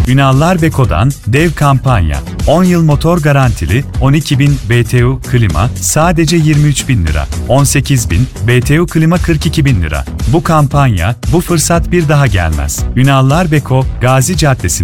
Ünallar Beko'dan dev kampanya. 10 yıl motor garantili 12.000 BTU klima sadece 23.000 lira. 18.000 BTU klima 42.000 lira. Bu kampanya, bu fırsat bir daha gelmez. Ünallar Beko, Gazi Caddesi